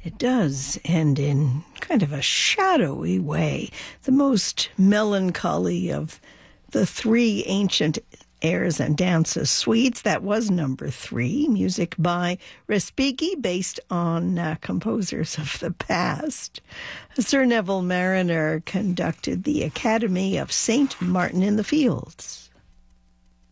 It does end in kind of a shadowy way, the most melancholy of the three ancient airs and dances suites. That was number 3, music by Respighi, based on composers of the past. Sir Neville Marriner conducted the Academy of St. Martin in the Fields.